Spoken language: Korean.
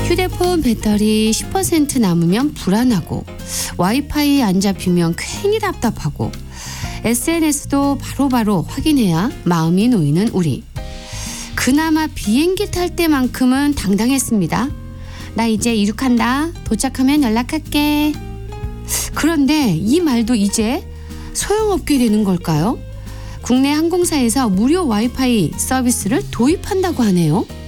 휴대폰 배터리 10% 남으면 불안하고 와이파이 안 잡히면 괜히 답답하고 SNS도 바로바로 확인해야 마음이 놓이는 우리. 그나마 비행기 탈 때만큼은 당당했습니다. 나 이제 이륙한다. 도착하면 연락할게. 그런데 이 말도 이제 소용없게 되는 걸까요? 국내 항공사에서 무료 와이파이 서비스를 도입한다고 하네요.